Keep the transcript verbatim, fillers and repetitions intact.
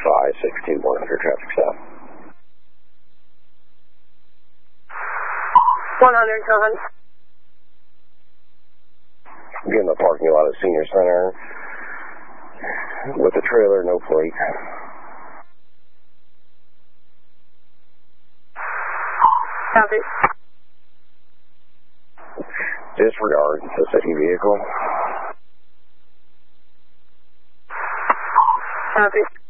five six two one hundred traffic stop. one hundred, seven. Get in the parking lot of Senior Center with a trailer, no plate. Copy. Disregard the city vehicle. Copy.